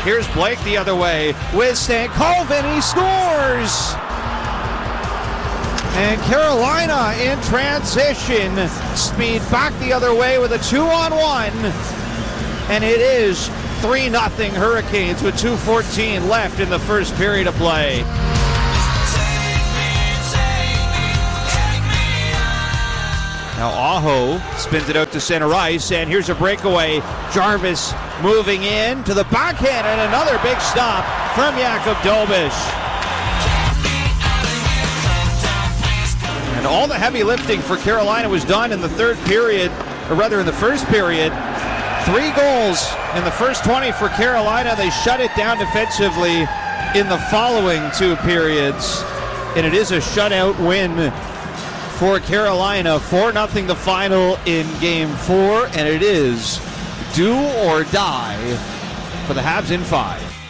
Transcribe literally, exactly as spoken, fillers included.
Here's Blake the other way with Saint Colvin. He scores! And Carolina in transition. Speed back the other way with a two-on-one. And it is three nothing Hurricanes with two fourteen left in the first period of play. Now Aho spins it out to center ice, and here's a breakaway. Jarvis moving in to the backhand, and another big stop from Jakub Dobeš. And all the heavy lifting for Carolina was done in the third period, or rather in the first period. Three goals in the first twenty for Carolina. They shut it down defensively in the following two periods. And it is a shutout win for Carolina. four nothing the final in game four. And it is do or die for the Habs in five.